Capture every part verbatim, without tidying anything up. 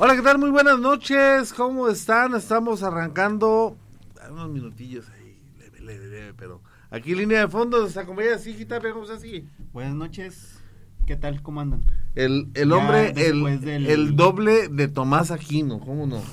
Hola, ¿qué tal? Muy buenas noches, ¿cómo están? Estamos arrancando unos minutillos ahí, leve, leve, leve, pero aquí línea de fondo, nuestra compañía, sí, Gitapia, ¿cómo está así? Buenas noches, ¿qué tal? ¿Cómo andan? El, el Ya hombre, el, del... el doble de Tomás Aquino, ¿cómo no?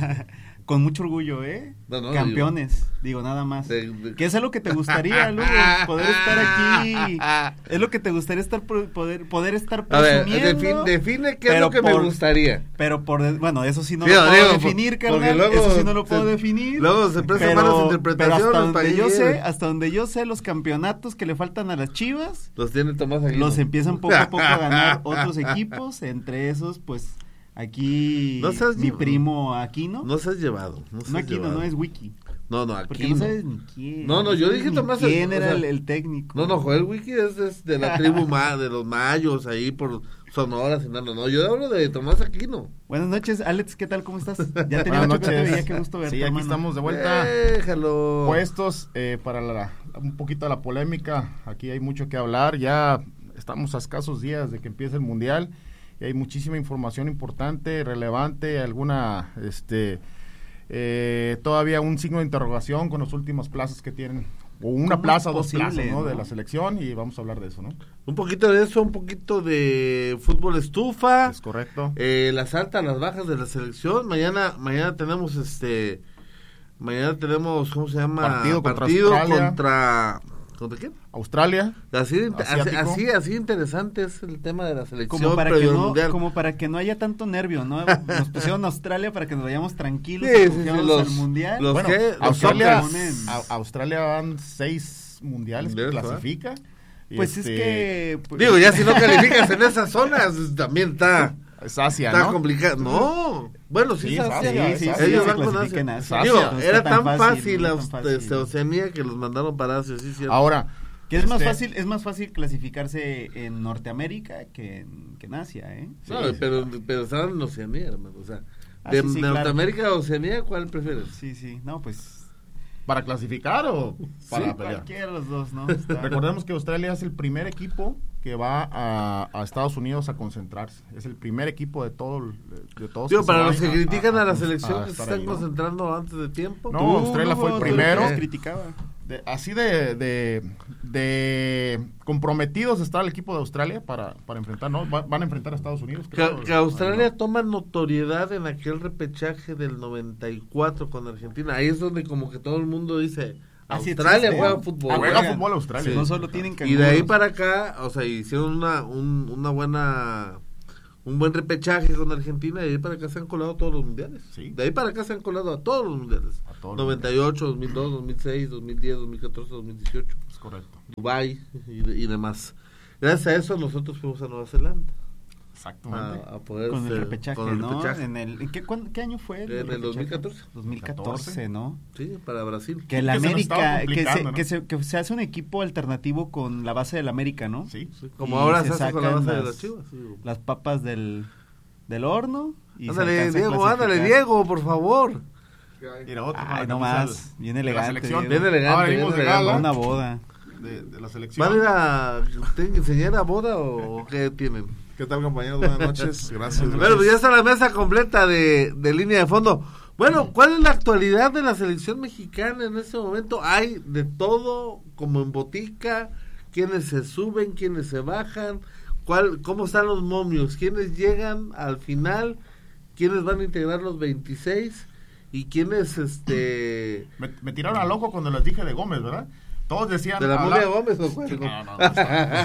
Con mucho orgullo, ¿eh? No, no, Campeones, digo, digo nada más. De, de... ¿Qué es lo que te gustaría, Lugo? Poder estar aquí. Es lo que te gustaría estar, poder, poder estar presumiendo. A ver, define, define qué es lo que por, me gustaría. Pero por, bueno, eso sí no sí, lo puedo digo, definir, carnal. Luego, eso sí no lo puedo se, definir. Luego se prestan malas interpretaciones. Pero hasta donde yo sé, hasta donde yo sé, los campeonatos que le faltan a las Chivas. Los tiene Tomás Aquino. Los empiezan poco a poco a ganar otros equipos, entre esos, pues... Aquí no mi llevado. primo Aquino. No se has llevado. No, no Aquino, llevado. no es Wiki. No, no, Aquino. Porque no sabes ni quién. No, no, yo no dije Tomás. ¿Quién era o sea, el, el técnico? No, no, Joel Wiki es, es de la tribu ma, de los mayos, ahí por Sonora, no, no, no, yo hablo de Tomás Aquino. Buenas noches, Alex, ¿qué tal? ¿Cómo estás? Ya tenía mucho que te veía, qué gusto verte, Sí, aquí hermano. estamos de vuelta. Déjalo. Puestos eh, para la, un poquito de la polémica, aquí hay mucho que hablar, ya estamos a escasos días de que empiece el Mundial. Y hay muchísima información importante, relevante, alguna, este, eh, todavía un signo de interrogación con los últimos plazas que tienen, o una plaza, dos plazas, ¿no? ¿no? De la selección, y vamos a hablar de eso, ¿no? Un poquito de eso, un poquito de fútbol estufa. Es correcto. Eh, las altas, las bajas de la selección. Mañana, mañana tenemos este, mañana tenemos, ¿cómo se llama? Partido contra Partido Australia. contra... ¿Contra quién? Australia. Así, así, así, así interesante es el tema de la selección. Como para, que no, como para que no haya tanto nervio, ¿no? Nos pusieron a Australia para que nos vayamos tranquilos sí, y sí, sí, los, al Mundial. Los bueno, que, Australia, a, Australia van seis mundiales que clasifica. Pues este, es que... Pues, digo, ya si no calificas en esas zonas, también está... Es Asia, está ¿no? complicado. No, bueno, sí, sí es Asia. Sí, sí, sí, ellos sí, van con Asia. Asia. Digo, no era tan fácil, fácil, no la tan fácil. este, Oceanía que los mandaron para Asia, sí, cierto. Ahora... Que es este... más fácil, es más fácil clasificarse en Norteamérica que en, que en Asia, ¿eh? Sí, no, sí, pero, pero estaban en Oceanía, hermano, o sea, ah, de sí, sí, Norteamérica claro. a Oceanía, ¿cuál prefieres? Sí, sí, no, pues... ¿Para clasificar o para sí, pelear? Cualquiera de los dos, ¿no? Está... Recordemos que Australia es el primer equipo que va a, a Estados Unidos a concentrarse. Es el primer equipo de todo de todos. Tío, para los que a, critican a, a, a la a, selección a que se están ahí, concentrando ¿no? antes de tiempo. No, tú, Australia no, fue el primero. criticaba. De, así de, de, de comprometidos está el equipo de Australia para, para enfrentar, ¿no? Va, van a enfrentar a Estados Unidos. Creo, que, que Australia ¿no? toma notoriedad en aquel repechaje del noventa y cuatro con Argentina. Ahí es donde como que todo el mundo dice... Australia juega fútbol. Ah, juega fútbol Australia. Sí. No solo tienen y de ahí para acá, o sea, hicieron una un, una buena un buen repechaje con Argentina y de ahí para acá se han colado todos los mundiales. Sí. De ahí para acá se han colado a todos los mundiales. A todos noventa y ocho, dos mil dos, dos mil seis, dos mil diez, dos mil catorce, dos mil dieciocho. Es correcto. Dubái y, y demás. Gracias a eso nosotros fuimos a Nueva Zelanda. Exactamente. A, a poder con ser, el repechaje, con el ¿no? repechaje. En el, ¿en qué, cuándo, ¿Qué año fue? El en el dos mil catorce. dos mil catorce, ¿no? Sí, para Brasil. Que el que América, se que, se, ¿no? que, se, que se hace un equipo alternativo con la base del América, ¿no? Sí. sí como y ahora se se hace con la sacan base de las, las Chivas. Sí. Las papas del, del horno. Y ándale, se Diego, ándale, Diego, por favor. Mira, otro Ay, no más, bien elegante. Bien elegante, bien elegante. Una boda. De, de la selección. ¿Van a ir a ¿tienen que enseñar a boda o qué tienen? ¿Qué tal, compañeros? Buenas noches. Gracias. Bueno, pues ya está la mesa completa de, de línea de fondo. Bueno, ¿cuál es la actualidad de la selección mexicana en este momento? Hay de todo, como en botica, quiénes se suben, quiénes se bajan, cuál, cómo están los momios, quiénes llegan al final, quiénes van a integrar los veintiséis y quiénes, este... Me, me tiraron al ojo cuando les dije de Gómez, ¿verdad? Todos decían... ¿De la momia Gómez o cuál? No, no, no. Por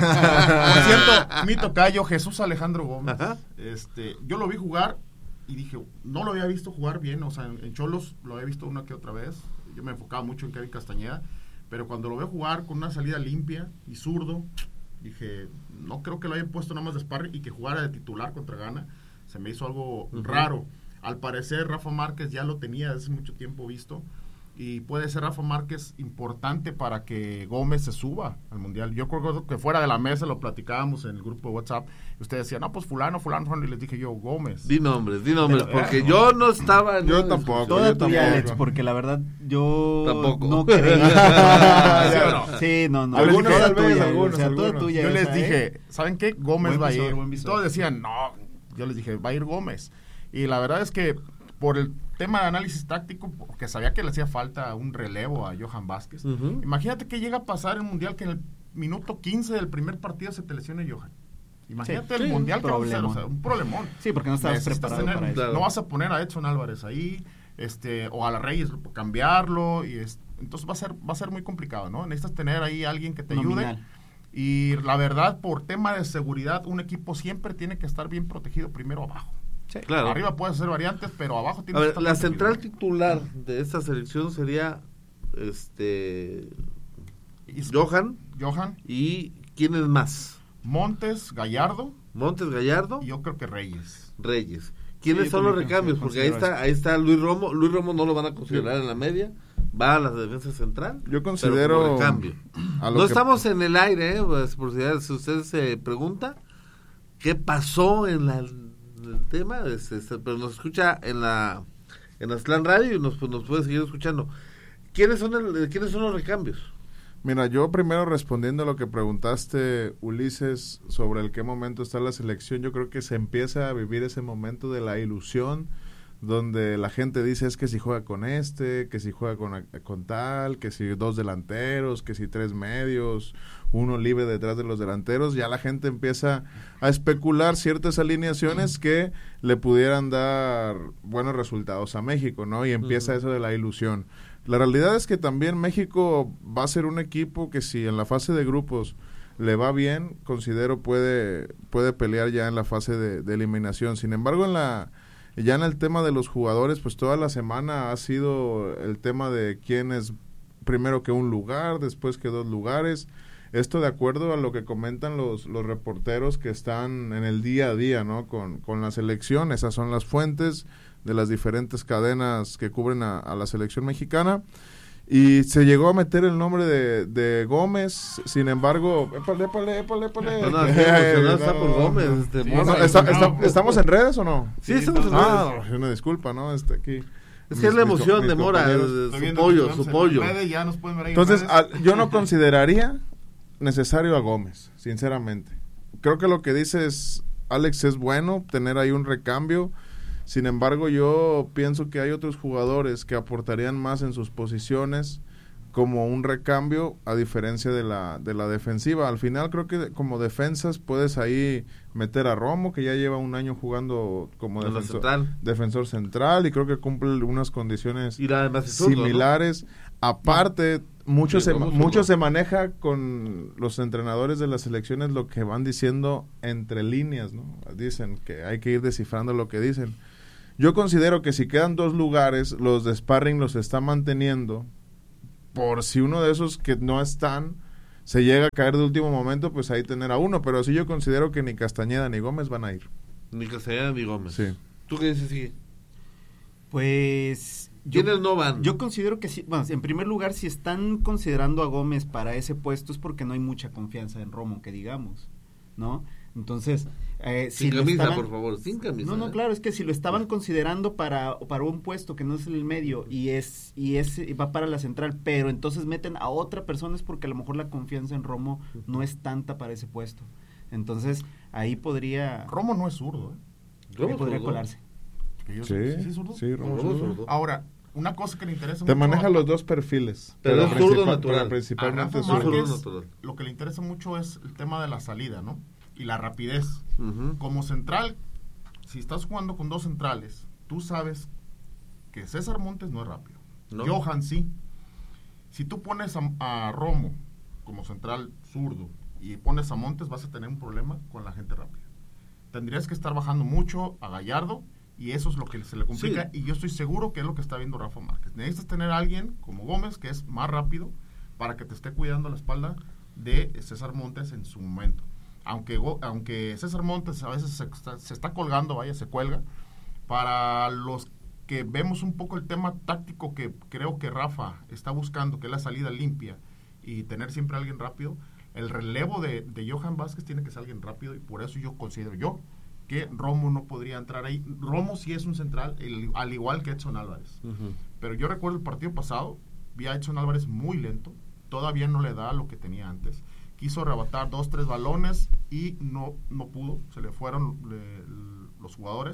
cierto, mi tocayo, Jesús Alejandro Gómez, Ajá. este, yo lo vi jugar y dije, no lo había visto jugar bien, o sea, en, en Cholos lo había visto una que otra vez, yo me enfocaba mucho en Kevin Castañeda, pero cuando lo veo jugar con una salida limpia y zurdo, dije, no creo que lo hayan puesto nada más de sparring y que jugara de titular contra Ghana, se me hizo algo uh-huh. raro. Al parecer Rafa Márquez ya lo tenía desde hace mucho tiempo visto, y puede ser Rafa Márquez importante para que Gómez se suba al Mundial. Yo creo que fuera de la mesa lo platicábamos en el grupo de WhatsApp, y ustedes decían, no, pues fulano, fulano, fulano, y les dije yo, Gómez. Di nombres, di nombres, Pero, porque eh, yo no estaba... Yo no, tampoco. Toda yo tuya, tampoco. Alex, porque la verdad yo Tampoco. no creía. ¿Sí o no? Sí, no, no. Algunos, toda tal vez, tuya, algunos, o sea, toda algunos. tuya Yo les esa, dije, ¿eh? ¿saben qué? Gómez Buen va visor, a ir. buen Y visor. todos decían, no, yo les dije, va a ir Gómez. Y la verdad es que por el tema de análisis táctico, porque sabía que le hacía falta un relevo a Johan Vázquez. Uh-huh. Imagínate que llega a pasar el Mundial que en el minuto quince del primer partido se te lesione Johan. Imagínate sí, el sí, Mundial que va a ser, o sea, un problemón. Sí, porque no estabas preparado tener, para eso. No vas a poner a Edson Álvarez ahí, este, o a la Reyes, cambiarlo, y es, entonces va a ser va a ser muy complicado, ¿no? Necesitas tener ahí a alguien que te Nominal. ayude. Y la verdad, por tema de seguridad, un equipo siempre tiene que estar bien protegido primero abajo. Sí, claro. Arriba puedes hacer variantes, pero abajo tiene a que ver, estar la protegido. Central titular de esta selección sería este Johan. Johan. ¿Y quién es más? Montes, Gallardo. Montes, Gallardo. Y yo creo que Reyes. Reyes. ¿Quiénes sí, son los recambios? Porque ahí está, ahí está Luis Romo. Luis Romo no lo van a considerar sí. en la media. Va a la defensa central. Yo considero recambio. No que... estamos en el aire, ¿eh? Pues, por si, si usted se pregunta qué pasó en, la, en el tema, este, este, pero nos escucha en la en Aztlán Radio y nos, pues, nos puede seguir escuchando. ¿Quiénes son el, quiénes son los recambios? Mira, yo primero respondiendo a lo que preguntaste, Ulises, sobre el qué momento está la selección, yo creo que se empieza a vivir ese momento de la ilusión, donde la gente dice es que si juega con este, que si juega con, con tal, que si dos delanteros, que si tres medios, uno libre detrás de los delanteros, ya la gente empieza a especular ciertas alineaciones que le pudieran dar buenos resultados a México, ¿no? Y empieza uh-huh. eso de la ilusión. La realidad es que también México va a ser un equipo que si en la fase de grupos le va bien, considero puede puede pelear ya en la fase de, de eliminación. Sin embargo, en la ya en el tema de los jugadores, pues toda la semana ha sido el tema de quién es primero que un lugar, después que dos lugares. Esto de acuerdo a lo que comentan los, los reporteros que están en el día a día, ¿no? Con, con la selección, esas son las fuentes de las diferentes cadenas que cubren a, a la selección mexicana. Y se llegó a meter el nombre de, de Gómez, sin embargo, épale, épale, épale, épale. No, no, no, está por Gómez. Este, sí, no, está, está, ¿Estamos en redes o no? Sí, estamos en redes. Ah, no, una disculpa, ¿no? Este, aquí. Es que es la emoción mis, de Mora, su pollo, su pollo. Ya nos pueden ver ahí. Entonces, a, yo no consideraría necesario a Gómez, sinceramente. Creo que lo que dices, Alex, es bueno, tener ahí un recambio. Sin embargo, yo pienso que hay otros jugadores que aportarían más en sus posiciones como un recambio, a diferencia de la de la defensiva. Al final creo que como defensas puedes ahí meter a Romo, que ya lleva un año jugando como defensor central. defensor central y creo que cumple unas condiciones y la similares. Zurdo, ¿no? Aparte, mucho, sí, se, mucho se maneja con los entrenadores de las selecciones lo que van diciendo entre líneas, ¿no? Dicen que hay que ir descifrando lo que dicen. Yo considero que si quedan dos lugares, los de sparring los está manteniendo, por si uno de esos que no están se llega a caer de último momento, pues ahí tener a uno, pero sí yo considero que ni Castañeda ni Gómez van a ir. Ni Castañeda ni Gómez. Sí. ¿Tú qué dices, sí? Pues... ¿Quiénes no van? Yo considero que sí, bueno, en primer lugar, si están considerando a Gómez para ese puesto es porque no hay mucha confianza en Romo, que digamos, ¿no? Entonces, eh, sin si camisa, estaban, por favor, sin camisa. No, no, ¿eh? claro, es que si lo estaban considerando para para un puesto que no es el medio y es y es y va para la central, pero entonces meten a otra persona es porque a lo mejor la confianza en Romo no es tanta para ese puesto. Entonces, ahí podría Romo no es zurdo, ¿eh? Romo podría zurdo. colarse. Sí, sí, sí, zurdo. Sí, Romo, Romo zurdo. Ahora, una cosa que le interesa te mucho maneja a, los dos perfiles, pero, pero es zurdo natural, pero principalmente zurdo natural. Lo que le interesa mucho es el tema de la salida, ¿no? Y la rapidez. Uh-huh. Como central, si estás jugando con dos centrales, tú sabes que César Montes no es rápido. ¿No? Johan sí. Si tú pones a, a Romo como central zurdo y pones a Montes, vas a tener un problema con la gente rápida. Tendrías que estar bajando mucho a Gallardo y eso es lo que se le complica, sí. Y yo estoy seguro que es lo que está viendo Rafa Márquez. Necesitas tener a alguien como Gómez, que es más rápido, para que te esté cuidando la espalda de César Montes en su momento. Aunque, aunque César Montes a veces se está, se está colgando, vaya, se cuelga, para los que vemos un poco el tema táctico que creo que Rafa está buscando, que es la salida limpia y tener siempre a alguien rápido, el relevo de, de Johan Vázquez tiene que ser alguien rápido y por eso yo considero yo que Romo no podría entrar ahí. Romo sí es un central, el, al igual que Edson Álvarez. Uh-huh. Pero yo recuerdo el partido pasado, vi a Edson Álvarez muy lento, todavía no le da lo que tenía antes. Quiso arrebatar dos, tres balones y no, no pudo, se le fueron le, los jugadores,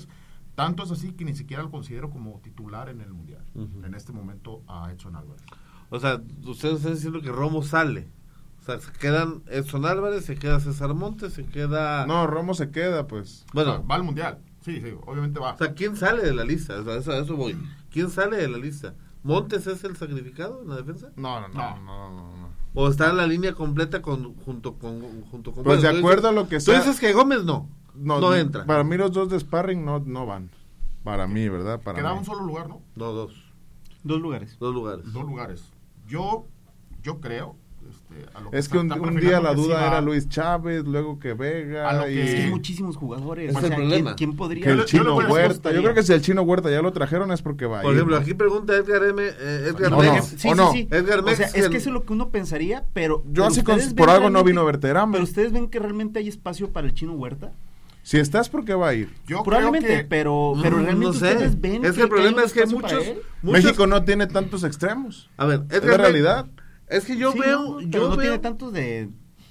Tanto es así que ni siquiera lo considero como titular en el Mundial. Uh-huh. En este momento a Edson Álvarez. O sea, ustedes están diciendo que Romo sale. O sea, se quedan Edson Álvarez, se queda César Montes, se queda... No, Romo se queda, pues. Bueno, O sea, va al Mundial. Sí, sí, obviamente va. o sea, ¿quién sale de la lista? O sea, eso, a eso voy. ¿Quién sale de la lista? ¿Montes es el sacrificado en la defensa? No, no, no, No. no, no, no. ¿O está en la línea completa con junto con junto con Pues bueno, de tú acuerdo dices- a lo que Tú sea- dices que Gómez no, no, entra. Para mí los dos de sparring no, no van. Para mí, ¿verdad? Para Queda mí. un solo lugar, ¿no? No, dos. Dos lugares. Dos lugares. Dos lugares. Yo, yo creo... Este, a lo Es está- que un, está un día la perfilando que sí duda va- era Luis Chávez, luego que Vega. A lo y que- Es que hay muchísimos jugadores. Es o el sea, ¿quién, problema. quién podría...? que el Yo le- yo Chino le voy a decir Huerta. gustaría. Yo creo que si el Chino Huerta ya lo trajeron es porque va a Por ir, ejemplo, ¿no? aquí pregunta Edgar M. Eh, Edgar ¿O no? Mex. Sí, ¿O sí, no? sí. Edgar O Mex, sea, es el- que eso es lo que uno pensaría, pero... Yo pero así con- ustedes por ven algo no realmente- vino Berterame. Pero ustedes ven que realmente hay espacio para el Chino Huerta. Si estás, porque va a ir. Yo Probablemente, creo que... pero, pero Mm, realmente no sé. ustedes ven Es que el problema hay es que hay espacio para muchos, él. muchos- México no tiene tantos extremos. A ver, Es Edgar la Mex, realidad. Es que yo Sí, veo, no, pero yo no veo, tiene tantos de,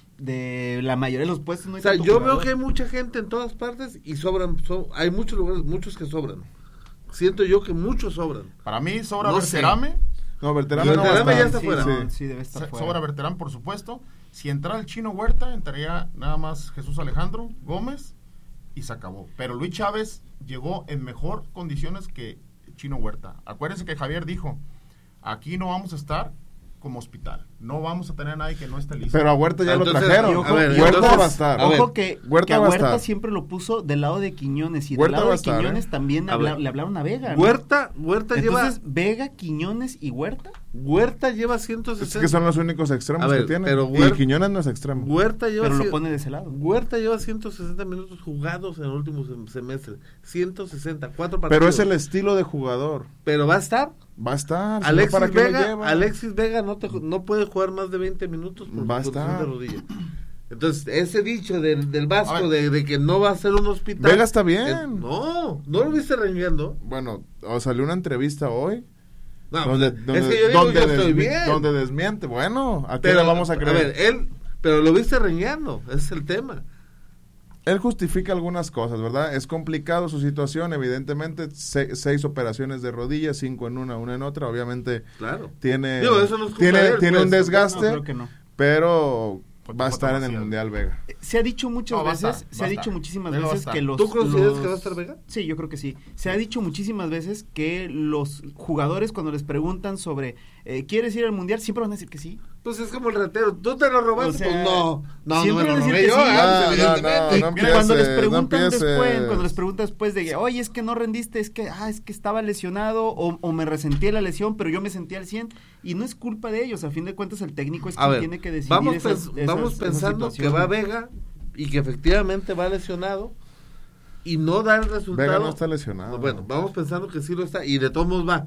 de la mayoría de los puestos. No hay o sea, tanto yo jugador. veo que hay mucha gente en todas partes y sobran, so- hay muchos lugares, muchos que sobran. Siento yo que muchos sobran. Para mí sobra No sé. Berterame. No, Berterame no va a Berterame ya estar. está Sí, fuera. no, sí, debe estar Se- fuera. Sobra Berterame, por supuesto. Si entrara el Chino Huerta, entraría nada más Jesús Alejandro Gómez y se acabó. Pero Luis Chávez llegó en mejor condiciones que Chino Huerta. Acuérdense que Javier dijo, aquí no vamos a estar como hospital. No vamos a tener a nadie que no esté listo. Pero a Huerta ya Entonces, lo trajeron. y ojo, a ver, Huerta entonces, va a estar. a ver, Ojo que, Huerta que a va a Huerta estar. siempre lo puso del lado de Quiñones y Huerta del lado va a de estar, Quiñones ¿eh? también A habla- ver. le hablaron a Vega. ¿no? Huerta, Huerta Entonces, lleva, Vega, Quiñones y Huerta. Huerta lleva ciento Es sesenta. que son los únicos extremos A ver, que tienen. pero y Huer- Quiñones no es extremo. Huerta lleva, Pero lo cien- pone de ese lado. Huerta lleva ciento sesenta minutos jugados en el último sem- semestre. ciento sesenta, cuatro partidos. Pero es el estilo de jugador. Pero va a estar. Va a estar. si no, Alexis ¿para qué lo Vega, lleva? Alexis Vega no, te, no puede jugar más de veinte minutos por Va a condición estar. de rodilla. Entonces, ese dicho del, del A Vasco ver. de, de que no va a ser un hospital. Vega está bien. eh, no, no lo viste rengueando. Bueno, o salió una entrevista hoy. No, donde, pues, donde, es que yo digo donde yo estoy desmi- bien. donde desmiente. Bueno, ¿a qué pero le vamos a creer? A ver, él, pero lo viste rengueando, ese es el tema. Él justifica algunas cosas, ¿verdad? Es complicado su situación, evidentemente, se- seis operaciones de rodillas, cinco en una, una en otra, obviamente Claro. tiene, Digo, eso no es culpa tiene, de él, tiene pues. un No, desgaste, creo que no. pero Fue va a estar en el demasiado. Mundial Vega. Se ha dicho muchas No, va a veces, estar, se va ha a dicho estar. muchísimas Vega va a veces estar. que los... ¿Tú consideras los- que va a estar Vega? Sí, yo creo que sí. Se ha dicho muchísimas veces que los jugadores cuando les preguntan sobre eh, ¿quieres ir al Mundial? Siempre van a decir que sí. Pues es como el ratero, tú te lo robaste, O sea, pues no, no, no siempre me lo van a decir robé que yo, sí. ah, No, pues, no, evidentemente. no, no Y cuando les empieces, preguntan no después, empieces. cuando les preguntan después de que, oye, es que no rendiste, es que, ah, es que estaba lesionado o, o me resentí de la lesión, pero yo me sentí al cien y no es culpa de ellos, a fin de cuentas el técnico es A quien ver, tiene que decidir vamos, esas, pens- esas- vamos esas pensando que situaciones. va Vega y que efectivamente va lesionado y no da el resultado. Vega no está lesionado. Bueno, vamos pensando que sí lo está y de todos modos va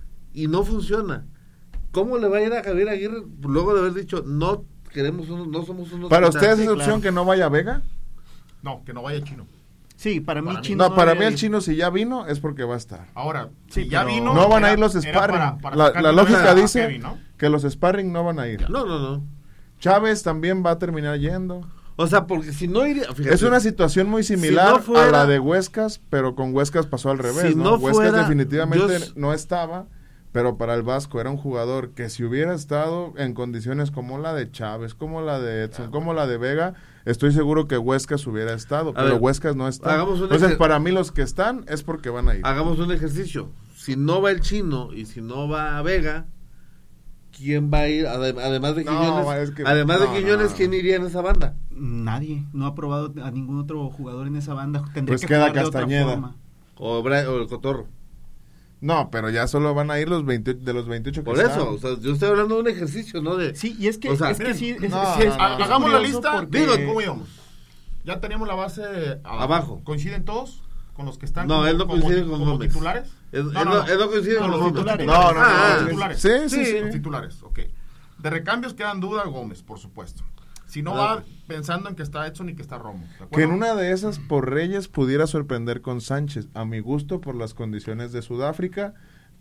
y no funciona. ¿Cómo le va a ir a Javier Aguirre luego de haber dicho no queremos uno, no somos unos ¿Para hospital"? ustedes es Sí, opción claro. que no vaya Vega? No, que no vaya Chino. Sí, para mí Para mí. Chino No, para mí debe el ir. chino si ya vino es porque va a estar. Ahora, Sí, si ya pero- vino... No van a era- ir los era sparring. para- para la sacarle la una lógica ventaja a dice Kevin, ¿no? que los sparring no van a ir. No, no, no. Chávez también va a terminar yendo. O sea, porque si no iría, fíjate, Es una situación muy similar Si no fuera- a la de Huescas, pero con Huescas pasó al revés, Si ¿no? no Huescas fuera- definitivamente yo- no estaba, pero para el Vasco era un jugador que si hubiera estado en condiciones como la de Chávez, como la de Edson, como la de Vega, estoy seguro que Huescas hubiera estado, pero ver, Huescas no está. hagamos un Entonces, ejer- para mí los que están es porque van a ir. hagamos un ejercicio. Si no va el chino y si no va Vega, ¿quién va a ir? Adem- Además de No, Quiñones, es que- además no, de Quiñones, no. ¿quién iría en esa banda? Nadie, no ha probado a ningún otro jugador en esa banda. Tendría Pues que queda jugar de otra Castañeda. forma. O, Bra- o el Cotorro. No, pero ya solo van a ir los veinte, de los veintiocho que Por están. eso, o sea, yo estoy hablando de un ejercicio, ¿no? De, Sí, y es que, O sea, es que miren, sí, es, no, sí es- no, Ha- es Hagamos la curioso lista. porque- Digo, ¿cómo íbamos? Ya teníamos la base abajo. Abajo. ¿Coinciden todos con los que están No, como, él no como coincide ti- con como Gómez. titulares? Él- él no- él no coincide con los los titulares. No, no, no, Ah, Los no. titulares. Sí, sí, sí. Los titulares, ok. De recambios quedan duda Gómez, por supuesto. Si no Ah. va pensando en que está Edson y que está Romo. ¿de acuerdo? Que en una de esas por Reyes pudiera sorprender con Sánchez, a mi gusto por las condiciones de Sudáfrica,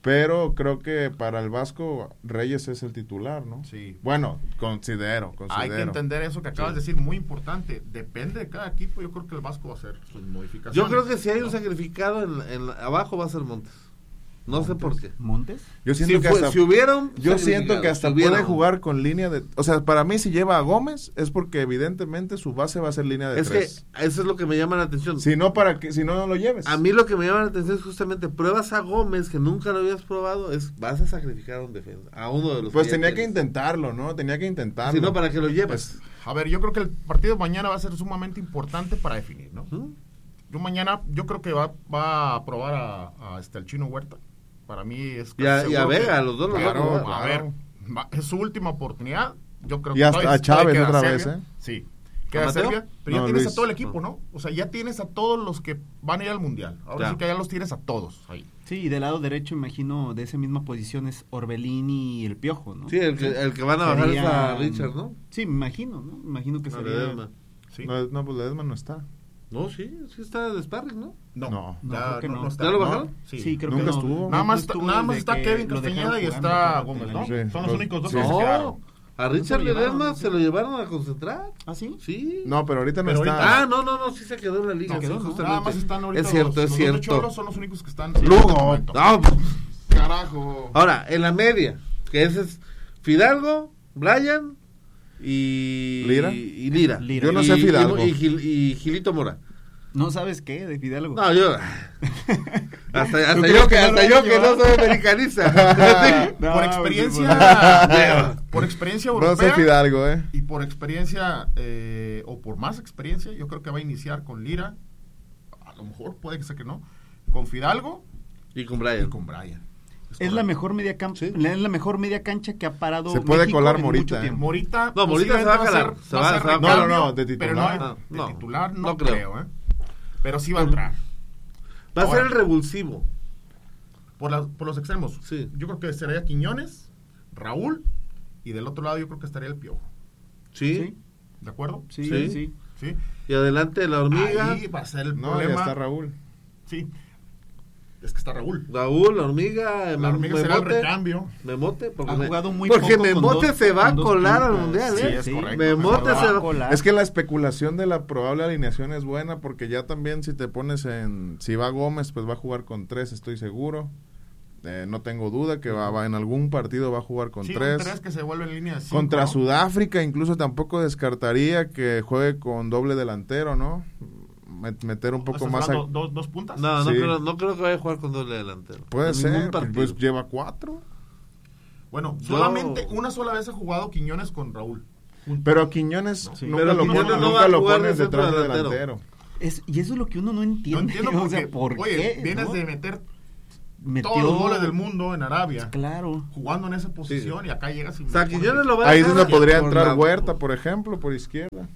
Pero creo que para el Vasco, Reyes es el titular, ¿no? Sí. Bueno, considero, considero. Hay que entender eso que acabas Sí. de decir, muy importante. Depende de cada equipo, yo creo que el Vasco va a hacer sus modificaciones. Yo creo que si hay un ¿no? sacrificado en, en abajo va a ser Montes. No sé por qué. ¿Montes? Yo siento Si, que fue- hasta, si hubiera un yo siento sacrificado, que hasta si hubiera puede un- jugar con línea de... O sea, para mí si lleva a Gómez es porque evidentemente su base va a ser línea de Es que tres. eso es lo que me llama la atención. Si no, para que, si no, no lo lleves. A mí lo que me llama la atención es justamente pruebas a Gómez que nunca lo habías probado, es vas a sacrificar a un defensa, a uno de los Pues ya tenía que tienes. intentarlo, ¿no? Tenía que intentarlo. Si no, ¿para qué lo llevas? Pues, A ver, yo creo que el partido de mañana va a ser sumamente importante para definir, ¿no? ¿Mm? Yo mañana, yo creo que va, va a probar a, a este, al Chino Huerta. Para mí es Y a, casi y a seguro que- Vega, los dos los Claro, va a a probar. ver, va- es su última oportunidad. Yo creo Y que hasta todavía- a Chávez todavía queda otra Serbia. vez, ¿eh? Sí. ¿A Queda Mateo? Serbia, pero No, ya tienes Luis. a todo el equipo, ¿no? O sea, ya tienes a todos los que van a ir al Mundial. Ahora Ya. sí que ya los tienes a todos ahí. Sí, y del lado derecho, imagino, de esa misma posición es Orbelín y el Piojo, ¿no? Sí, el que, el que van a bajar es a Serían- Richard, ¿no? Sí, me imagino, ¿no? Me imagino que A sería... Ledesma. Sí. no, no, pues Ledesma no está. No, sí, sí está de sparring, ¿no? No, No. No, ya, creo que no, no. no está. ¿Ya lo No, bajaron? Sí. Sí, creo Nunca que no. estuvo. Nada más, estuvo está- nada más desde está que Kevin lo Castañeda dejaron y jugando, está acuérdate, Gómez, en ¿no? la Sí. liga. Son los Los- únicos dos sí. que se No, quedaron. a Richard lo llevaron, Ledesma ¿no? se lo llevaron a concentrar. ¿Ah, sí? Sí. No, pero ahorita no Pero está. ahorita- Ah, no, no, no, sí se quedó en la liga. Se quedó, sí, ¿no? justamente. Nada más están ahorita Es cierto, los, es los dos de cierto. Cholos son los únicos que están. Lugo. en este momento. No, pues, Carajo. ahora, en la media, que ese es Fidalgo, Brian y ¿Lira? y Lira. Lira. Yo no Y- sé Fidalgo. Y, y Gil- y Gilito Mora. ¿No sabes qué de Fidalgo? No, yo. Hasta, hasta creo yo que que, no lo hasta vas yo a que no llevar? soy americanista. No, por pues, experiencia, por experiencia No europea sé Fidalgo, ¿eh? y por experiencia eh, o por más experiencia, yo creo que va a iniciar con Lira. A lo mejor puede que sea que no, con Fidalgo Y con y Brian. con Brian. Es la mejor media cancha, Sí. es la mejor media cancha que ha parado Se puede México colar en Morita, mucho ¿eh? tiempo. Morita, No, Morita se va a posiblemente jalar, ser- se va va- a ser se va a recambio, jalar. No, no, de pero titular. no, Ah, de no, titular no, no creo. creo, ¿eh? Pero sí va a entrar. Va a Ahora, ser el revulsivo. Por, la- por los extremos. Sí. Yo creo que estaría Quiñones, Raúl, y del otro lado yo creo que estaría el Piojo. Sí. Sí. ¿De acuerdo? Sí, Sí. sí. Sí. Y adelante la hormiga. Ahí va a ser el No, problema. ya está Raúl. Sí. Es que está Raúl. Raúl, la hormiga. La hormiga será el Memote. recambio. Memote. Porque, Ha me- jugado muy porque poco con Memote dos- se va a con dos colar al puntas. mundial, Sí, ¿eh? es correcto. Memote Se se va va a colar. Es que la especulación de la probable alineación es buena porque ya también si te pones en... Si va Gómez, pues va a jugar con tres, estoy seguro. Eh, no tengo duda que va, va en algún partido va a jugar con Sí, un tres. tres que se vuelve en línea de cinco, Contra ¿no? Sudáfrica incluso tampoco descartaría que juegue con doble delantero, ¿no? Met- Meter un poco ¿Estás más... hablando a- dos, dos puntas? No, no, Sí. creo, no creo que vaya a jugar con doble delantero. Puede En ningún ser, partido. pues lleva cuatro. Bueno, Yo- solamente una sola vez ha jugado Quiñones con Raúl. Juntos. Pero a Quiñones Sí. nunca Pero lo, Quiñones pones- no nunca va a lo jugar de pones centro detrás de delantero. delantero. Es, y eso es lo que uno no No entiende. entiendo o por sea, qué. ¿por Oye, qué? vienes ¿no? de meter Metió... todos los goles del mundo en Arabia, Claro. jugando en esa posición y acá llegas y... O sea, Quiñones lo va a Ahí es dejar donde podría por entrar la- Huerta, por ejemplo, por izquierda.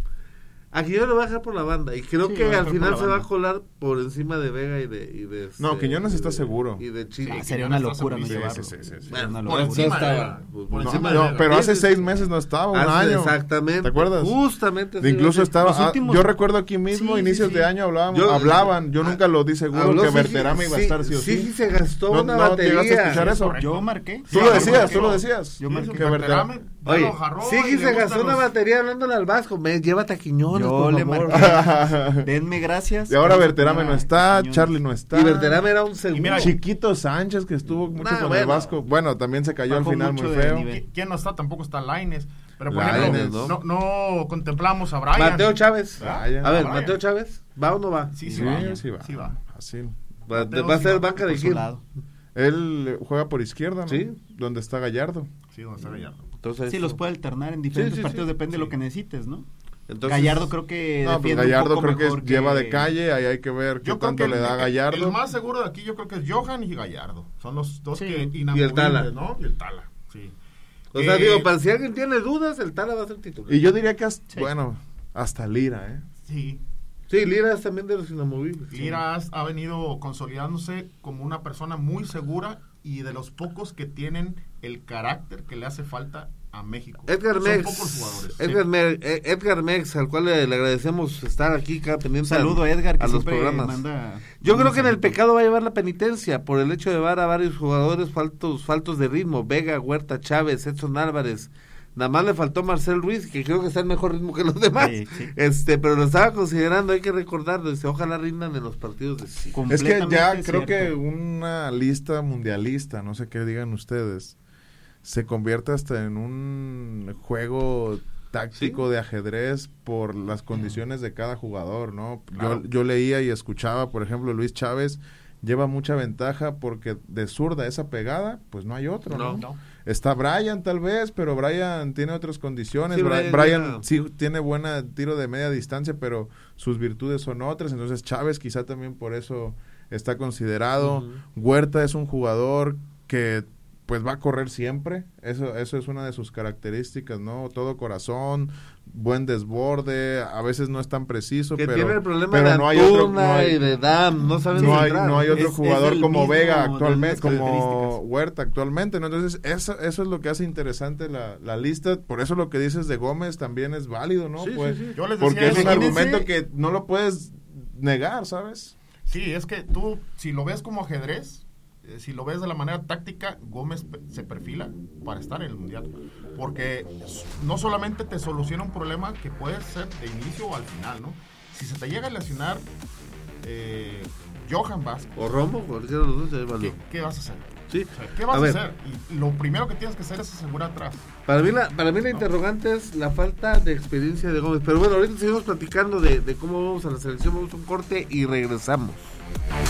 A Quiñones lo va a dejar por la banda. Y creo Sí, que va a al dejar final por la se va a banda. colar por encima de Vega y de. Y de No, este, Quiñones y está de- seguro. Y de Chile. Ah, sería una Quiñones está locura no segurísimo. llevarlo. Sí, sí, sí, sí. Sería una Bueno, Por locura. encima estaba, de Vega. pues, Por no, encima No, de Vega. pero hace Sí, seis sí. meses no estaba, un Hace- año. Exactamente. ¿Te acuerdas? Justamente. De incluso sí, estaba, Los ah, últimos- yo recuerdo aquí mismo, Sí, inicios sí, de sí. año hablaban, Yo- hablaban, yo nunca lo di seguro Habló que Sigi- Berterame iba a sí, estar sí o sí. Sigi se gastó No- una no te llegaste a batería. escuchar eso. Yo marqué. Tú Sí, lo decías, sí, tú lo sí. decías. Yo Sí, marqué. es que un Berterame- Berterame, ya Oye, lo agarró y Sigi le se gustan gastó una los- batería hablándole al Vasco. Me, llévate a Quiñones, Yo por le favor. marqué. Denme gracias. Y ahora Vamos a Berterame poner no a está, Quiñones. Charlie no está. Y Berterame era un segundo. mira, Chiquito Sánchez, que estuvo mucho Nah, con el bueno. Vasco. Bueno, también se cayó al Bajó final mucho muy de feo. nivel. ¿Qui- ¿Quién no está? Tampoco está Lainez. Pero por Lainez, ejemplo, ¿no? no, no contemplamos a Brian. Mateo Chávez. Brian. A ver, Brian. Mateo Chávez, ¿va o no va? Sí, sí, Sí, va. sí va. Sí va. Fácil. Va, Mateo va a sí ser va. banca de Por su quién. lado. Él juega por izquierda, ¿no? Sí. Donde está Gallardo. Sí, donde está Gallardo. Entonces, Sí, los puede alternar en diferentes Sí, sí, partidos, sí. depende de Sí. lo que necesites, ¿no? entonces- Gallardo creo que No, pues defiende un Gallardo poco creo que es- mejor lleva de calle, ahí hay que ver qué Yo creo tanto que le el, da a el- Gallardo. el más seguro de aquí yo creo que es Johan y Gallardo. Son los dos Sí. que Y inamovibles, Tala. ¿no? Y el Tala, sí. O sea, Eh, digo, para si alguien tiene dudas, el Tala va a ser titular. Y yo diría que hasta, Sí. bueno, hasta Lira, ¿eh? Sí. Sí, Lira es también de los inamovibles. Lira has- ha venido consolidándose como una persona muy segura y de los pocos que tienen el carácter que le hace falta a México. Edgar Son Mex, pocos jugadores. Edgar, Sí. Mex eh, Edgar Mex, al cual le, le agradecemos estar aquí cada pendiente. Saludo a Edgar, que a los siempre programas. manda... Yo manda creo que en el saludos. pecado va a llevar la penitencia por el hecho de llevar a varios jugadores faltos, faltos de ritmo, Vega, Huerta, Chávez, Edson Álvarez. Nada más le faltó Marcel Ruiz, que creo que está en mejor ritmo que los demás. Sí, sí. Este, pero lo estaba considerando, hay que recordarlo, dice, ojalá rindan en los partidos de sí. Es que ya Completamente creo que cierto. una lista mundialista, no sé qué digan ustedes, se convierte hasta en un juego táctico Sí. de ajedrez por las condiciones de cada jugador, ¿no? Claro. Yo, yo leía y escuchaba, por ejemplo, Luis Chávez lleva mucha ventaja porque de zurda esa pegada, pues no hay otro, ¿no? No. No. Está Brian tal vez, pero Brian tiene otras condiciones. Sí, Brian, Brian Brian ya- sí tiene buena tiro de media distancia, pero sus virtudes son otras. Entonces Chávez quizá también por eso está considerado. Ujú. Huerta es un jugador que pues va a correr siempre. Eso, eso es una de sus características, ¿no? Todo corazón, buen desborde, a veces no es tan preciso, Que pero, tiene el problema pero de no hay otro, Antuna no hay- y de Dam, no saben no hay, centrar. no hay otro Es- es jugador del como mismo- Vega de las actualmente, como características. Huerta actualmente, ¿no? Entonces, eso, eso es lo que hace interesante la, la lista. Por eso lo que dices de Gómez también es válido, ¿no? Sí, Pues, sí, sí. Yo les decía, porque es un imagínense- argumento que no lo puedes negar, ¿sabes? Sí, es que tú, si lo ves como ajedrez, eh, si lo ves de la manera táctica, Gómez pe- se perfila para estar en el Mundial. Porque s- no solamente te soluciona un problema que puede ser de inicio o al final, ¿no? Si se te llega a lesionar eh, Johan Vázquez, O Romo, cualquiera de los dos, ahí va, ¿qué, ¿no? qué vas a hacer? Sí. O sea, ¿qué vas A a, ver. hacer? Y lo primero que tienes que hacer es asegurar atrás. Para mí la, para mí la interrogante es la falta de experiencia de Gómez. Pero bueno, ahorita seguimos platicando de, de cómo vamos a la selección, vamos a un corte y regresamos.